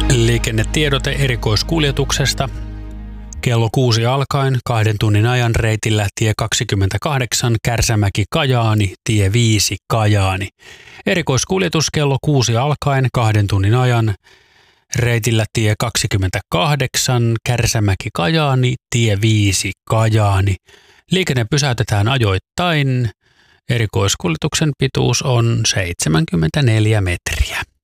Liikennetiedote erikoiskuljetuksesta. Kello 6 alkaen 2 tunnin ajan reitillä tie 28 Kärsämäki-Kajaani, tie 5 Kajaani. Erikoiskuljetus kello 6 alkaen 2 tunnin ajan reitillä tie 28 Kärsämäki-Kajaani, tie 5 Kajaani. Liikenne pysäytetään ajoittain. Erikoiskuljetuksen pituus on 74 metriä.